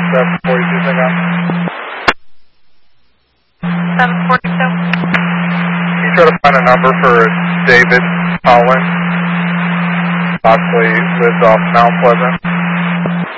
742 pickup. 742. Can you try to find a number for David Collins? Possibly lives off Mount Pleasant.